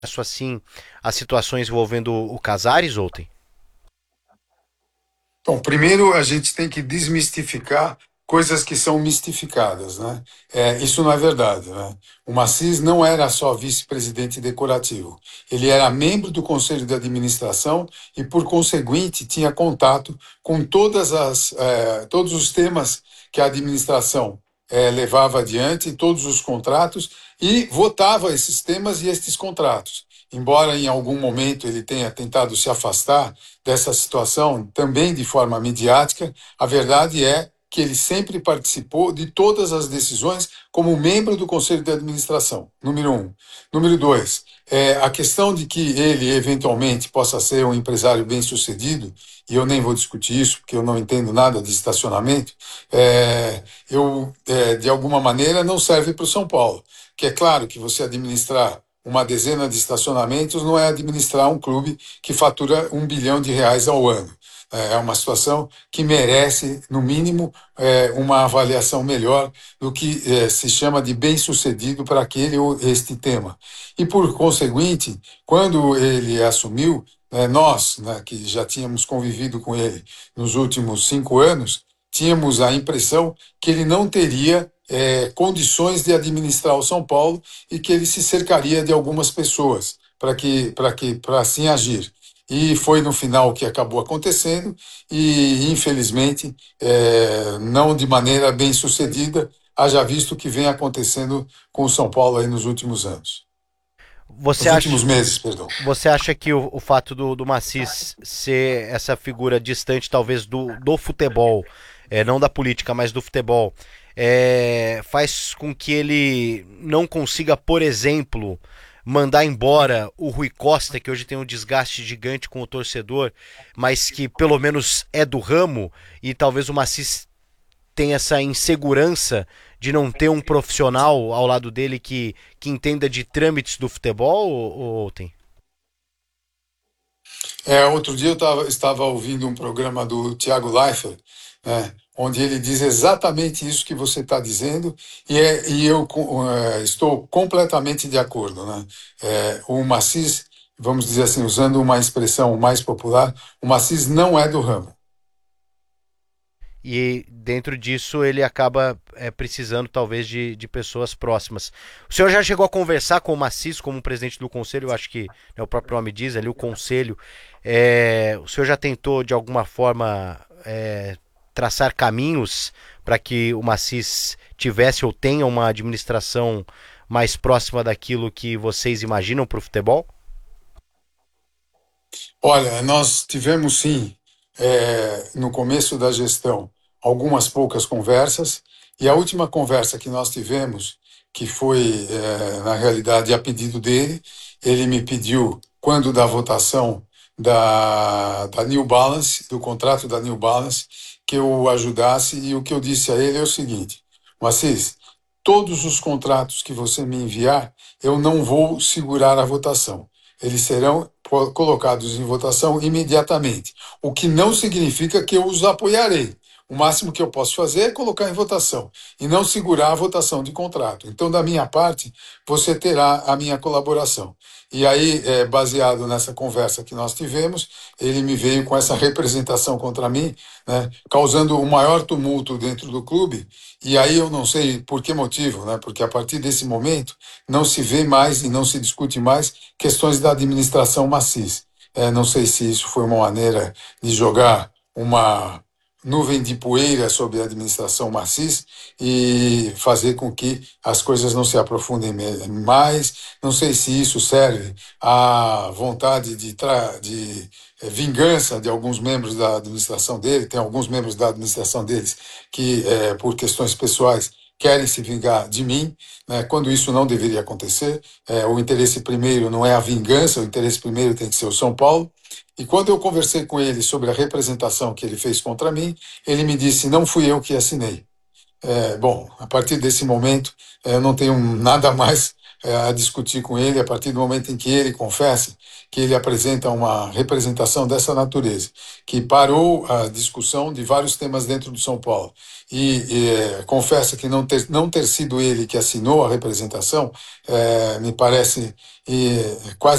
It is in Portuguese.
Isso assim, as situações envolvendo o Casares ontem? Bom, primeiro a gente tem que desmistificar coisas que são mistificadas, né? Isso não é verdade, né? O Maciz não era só vice-presidente decorativo, ele era membro do conselho de administração e, por conseguinte, tinha contato com todos os temas que a administração levava adiante, todos os contratos, e votava esses temas e estes contratos. Embora em algum momento ele tenha tentado se afastar dessa situação também de forma midiática, a verdade é que ele sempre participou de todas as decisões como membro do Conselho de Administração, número um. Número dois, a questão de que ele eventualmente possa ser um empresário bem-sucedido, e eu nem vou discutir isso, porque eu não entendo nada de estacionamento, de alguma maneira, não serve para o São Paulo. Que é claro que você administrar uma dezena de estacionamentos não é administrar um clube que fatura R$ 1 bilhão ao ano. É uma situação que merece, no mínimo, uma avaliação melhor do que se chama de bem-sucedido para aquele ou este tema. E, por conseguinte, quando ele assumiu, nós, né, que já tínhamos convivido com ele nos últimos 5 anos, tínhamos a impressão que ele não teria condições de administrar o São Paulo e que ele se cercaria de algumas pessoas para assim agir. E foi no final o que acabou acontecendo, e infelizmente não de maneira bem sucedida, haja visto o que vem acontecendo com o São Paulo aí nos últimos anos. Você Nos acha, últimos meses, perdão. você acha que o fato do Maciç ser essa figura distante, talvez, do futebol, não da política, mas do futebol, faz com que ele não consiga, por exemplo, mandar embora o Rui Costa, que hoje tem um desgaste gigante com o torcedor, mas que pelo menos é do ramo, e talvez o Maciç tem essa insegurança de não ter um profissional ao lado dele que entenda de trâmites do futebol ou tem? Outro dia estava ouvindo um programa do Thiago Leifert, né, onde ele diz exatamente isso que você está dizendo, e eu estou completamente de acordo. Né? O Maciç, vamos dizer assim, usando uma expressão mais popular, o Maciç não é do ramo. E dentro disso ele acaba precisando talvez de pessoas próximas. O senhor já chegou a conversar com o Maciç como presidente do conselho? Eu acho que o próprio nome diz ali, o conselho. O senhor já tentou de alguma forma traçar caminhos para que o Maciç tivesse ou tenha uma administração mais próxima daquilo que vocês imaginam para o futebol? Olha, nós tivemos sim, no começo da gestão, algumas poucas conversas, e a última conversa que nós tivemos, que foi, na realidade, a pedido dele, ele me pediu, quando da votação da New Balance, do contrato da New Balance, que eu o ajudasse, e o que eu disse a ele é o seguinte: Assis, todos os contratos que você me enviar, eu não vou segurar a votação. Eles serão colocados em votação imediatamente, o que não significa que eu os apoiarei. O máximo que eu posso fazer é colocar em votação e não segurar a votação de contrato. Então, da minha parte, você terá a minha colaboração. E aí, baseado nessa conversa que nós tivemos, ele me veio com essa representação contra mim, né, causando o maior tumulto dentro do clube. E aí eu não sei por que motivo, né, porque a partir desse momento não se vê mais e não se discute mais questões da administração Maciç. Não sei se isso foi uma maneira de jogar uma nuvem de poeira sobre a administração Maciç e fazer com que as coisas não se aprofundem mais. Não sei se isso serve à vontade de vingança de alguns membros da administração dele. Tem alguns membros da administração deles que, por questões pessoais, querem se vingar de mim, né, quando isso não deveria acontecer. O interesse primeiro não é a vingança, o interesse primeiro tem que ser o São Paulo. E quando eu conversei com ele sobre a representação que ele fez contra mim, ele me disse: não fui eu que assinei. Bom, a partir desse momento, eu não tenho nada mais a discutir com ele a partir do momento em que ele confessa que ele apresenta uma representação dessa natureza, que parou a discussão de vários temas dentro do São Paulo confessa que não ter sido ele que assinou a representação, me parece quase